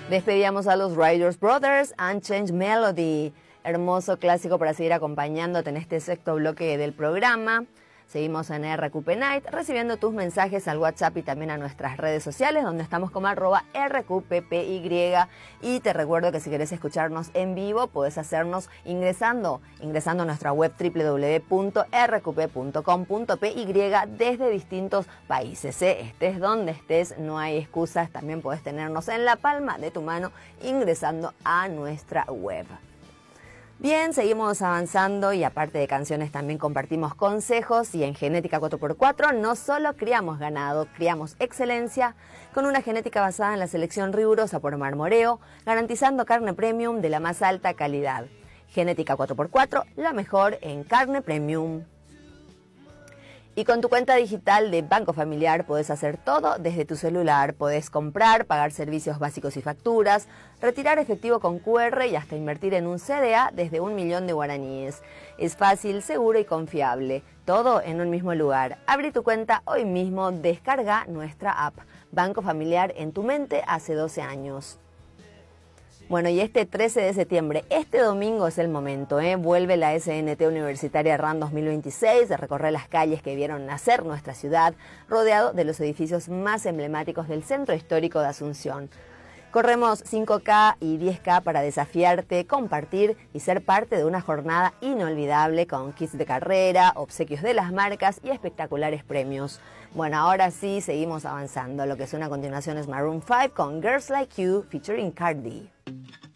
Despedíamos a los Riders Brothers, Unchanged Melody. Hermoso clásico para seguir acompañándote en este sexto bloque del programa. Seguimos en RQP Night, recibiendo tus mensajes al WhatsApp y también a nuestras redes sociales, donde estamos como @RQPPY. Y te recuerdo que si querés escucharnos en vivo, podés hacernos ingresando a nuestra web www.rqp.com.py desde distintos países. Estés donde estés, no hay excusas. También podés tenernos en la palma de tu mano ingresando a nuestra web. Bien, seguimos avanzando y aparte de canciones también compartimos consejos y en Genética 4x4 no solo criamos ganado, criamos excelencia con una genética basada en la selección rigurosa por marmoreo, garantizando carne premium de la más alta calidad. Genética 4x4, la mejor en carne premium. Y con tu cuenta digital de Banco Familiar podés hacer todo desde tu celular. Podés comprar, pagar servicios básicos y facturas, retirar efectivo con QR y hasta invertir en un CDA desde 1.000.000 de guaraníes. Es fácil, seguro y confiable. Todo en un mismo lugar. Abrí tu cuenta hoy mismo, descarga nuestra app. Banco Familiar en tu mente hace 12 años. Bueno, y este 13 de septiembre, este domingo es el momento, vuelve la SNT Universitaria RAN 2026 de recorrer las calles que vieron nacer nuestra ciudad, rodeado de los edificios más emblemáticos del centro histórico de Asunción. Corremos 5K y 10K para desafiarte, compartir y ser parte de una jornada inolvidable con kits de carrera, obsequios de las marcas y espectaculares premios. Bueno, ahora sí, seguimos avanzando. Lo que suena a continuación es Maroon 5 con Girls Like You featuring Cardi.